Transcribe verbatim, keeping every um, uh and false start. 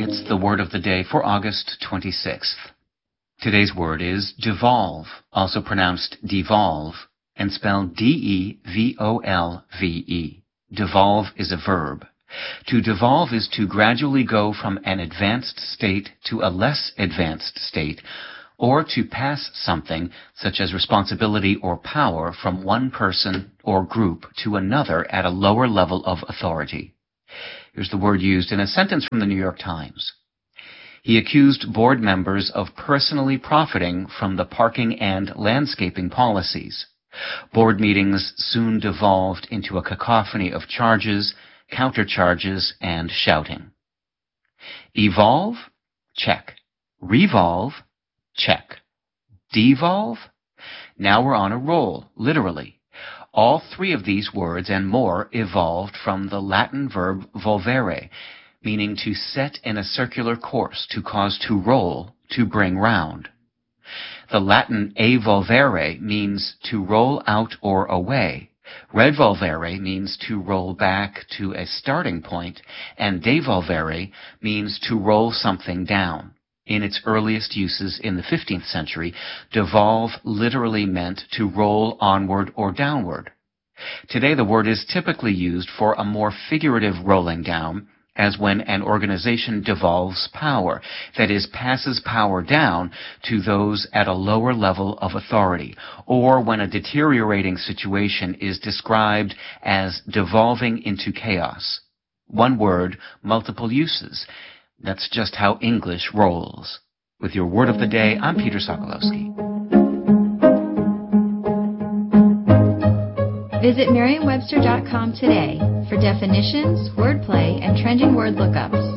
That's the word of the day for August twenty-sixth. Today's word is devolve, also pronounced devolve, and spelled D E V O L V E. Devolve is a verb. To devolve is to gradually go from an advanced state to a less advanced state, or to pass something, such as responsibility or power, from one person or group to another at a lower level of authority. Here's the word used in a sentence from the New York Times. He accused board members of personally profiting from the parking and landscaping policies. Board meetings soon devolved into a cacophony of charges, countercharges, and shouting. Evolve? Check. Revolve? Check. Devolve? Now we're on a roll, literally. All three of these words and more evolved from the Latin verb volvere, meaning to set in a circular course, to cause to roll, to bring round. The Latin evolvere means to roll out or away. Revolvere means to roll back to a starting point, and devolvere means to roll something down. In its earliest uses in the fifteenth century, devolve literally meant to roll onward or downward. Today the word is typically used for a more figurative rolling down, as when an organization devolves power, that is, passes power down to those at a lower level of authority, or when a deteriorating situation is described as devolving into chaos. One word, multiple uses. That's just how English rolls. With your word of the day, I'm Peter Sokolowski. Visit Merriam Webster dot com today for definitions, wordplay, and trending word lookups.